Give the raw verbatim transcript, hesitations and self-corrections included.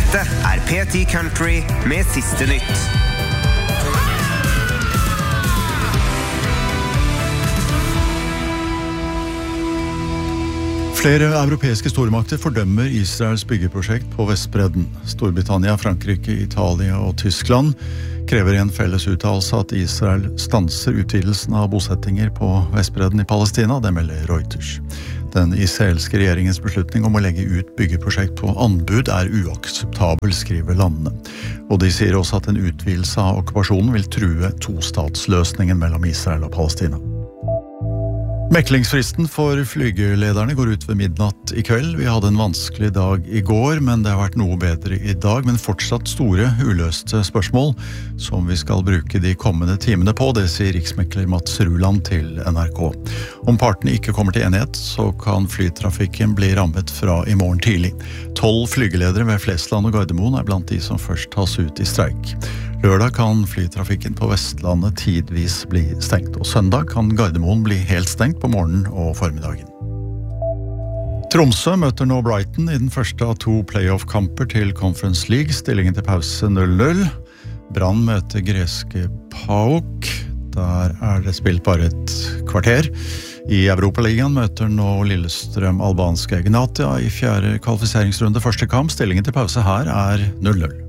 Dette er P ti Country med siste nytt. Flere europeiske stormakter fordømmer Israels byggeprosjekt på Vestbredden. Storbritannia, Frankrike, Italia og Tyskland krever i en felles uttalelse at Israel stanser utvidelsen av bosettinger på Vestbredden i Palestina, det melder Reuters. Den israelske regjeringens beslutning om å legge ut byggeprosjekt på anbud er uakseptabel, skriver landene. Og de sier også at en utvidelse av okkupasjonen vil true tostatsløsningen mellom Israel og Palestina. Meklingsfristen for flygelederne går ut ved midnatt i kveld. Vi hadde en vanskelig dag i går, men det har vært noe bedre i dag, men fortsatt store uløste spørsmål som vi skal bruke de kommende timene på, det sier riksmekler Mats Ruland til N R K. Om partene ikke kommer til enighet, så kan flytrafikken bli rammet fra i morgen tidlig. Tolv flygeledere ved Flesland og Gardermoen er blant de som først tas ut i streik. Lørdag kan flytrafikken på Vestlandet tidvis bli stengt, og søndag kan Gardermoen bli helt stengt på morgenen og formiddagen. Tromsø møter nå Brighton i den første av to playoff-kamper til Conference League, stillingen til pause null null. Brann møter greske PAOK, der er det spilt bare et kvarter. I Europaligaen møter nå Lillestrøm albanske Egnatia i fjerde kvalifiseringsrunde første kamp, stillingen til pause her er null null.